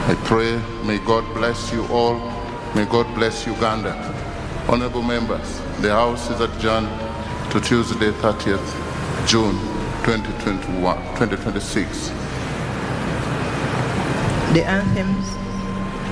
I pray, may God bless you all. May God bless Uganda. Honorable members, the House is adjourned to Tuesday, 30th June 2026. The anthems